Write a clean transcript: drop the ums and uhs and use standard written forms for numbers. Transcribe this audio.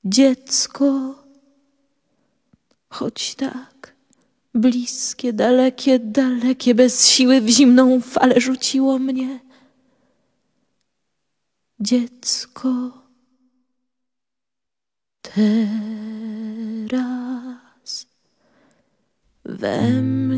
dziecko, choć tak bliskie, dalekie, dalekie, bez siły w zimną falę rzuciło mnie. Dziecko, teraz we mnie.